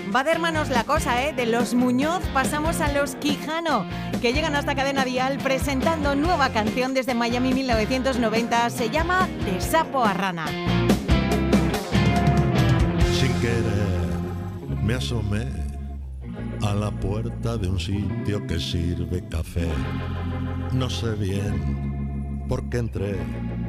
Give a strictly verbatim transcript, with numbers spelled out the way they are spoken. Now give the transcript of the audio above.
Va de hermanos la cosa, ¿eh? De los Muñoz pasamos a los Quijano, que llegan hasta Cadena Dial presentando nueva canción desde Miami mil novecientos noventa. Se llama De sapo a rana. Sin querer me asomé a la puerta de un sitio que sirve café. No sé bien por qué entré,